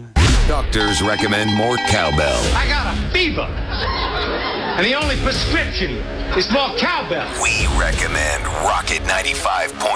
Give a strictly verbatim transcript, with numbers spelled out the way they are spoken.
Doctors recommend more cowbell. I got a fever. And the only prescription is more cowbell. We recommend Rocket ninety-five point